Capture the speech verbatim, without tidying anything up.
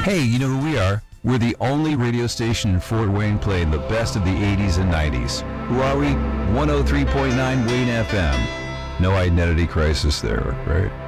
Hey, you know who we are? We're the only radio station in Fort Wayne playing the best of the eighties and nineties. Who are we? one oh three point nine Wayne F M. No identity crisis there, right?